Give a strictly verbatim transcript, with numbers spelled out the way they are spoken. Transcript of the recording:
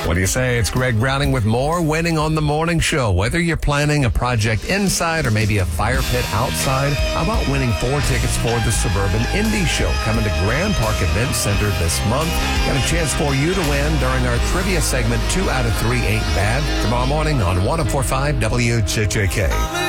What do you say? It's Greg Browning with more Winning on the Morning Show. Whether you're planning a project inside or maybe a fire pit outside, how about winning four tickets for the Suburban Indie Show coming to Grand Park Event Center this month? Got a chance for you to win during our trivia segment, two out of three ain't bad, tomorrow morning on one oh four point five W J J K.